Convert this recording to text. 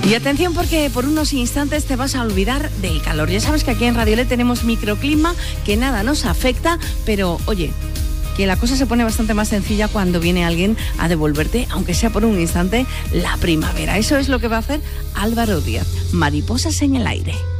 Y atención, porque por unos instantes te vas a olvidar del calor. Ya sabes que aquí en Radiolet tenemos microclima, que nada nos afecta, pero oye, que la cosa se pone bastante más sencilla cuando viene alguien a devolverte, aunque sea por un instante, la primavera. Eso es lo que va a hacer Álvaro Díaz. Mariposas en el aire.